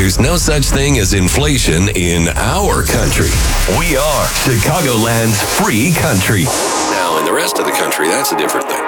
there's no such thing as inflation in our country. We are Chicagoland's free country. Now, in the rest of the country, that's a different thing.